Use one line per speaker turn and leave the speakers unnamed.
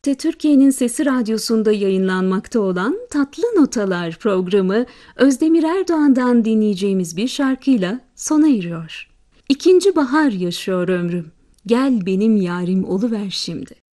TRT Türkiye'nin Sesi Radyosu'nda yayınlanmakta olan Tatlı Notalar programı Özdemir Erdoğan'dan dinleyeceğimiz bir şarkıyla sona eriyor. İkinci bahar yaşıyor ömrüm, gel benim yarim oluver şimdi.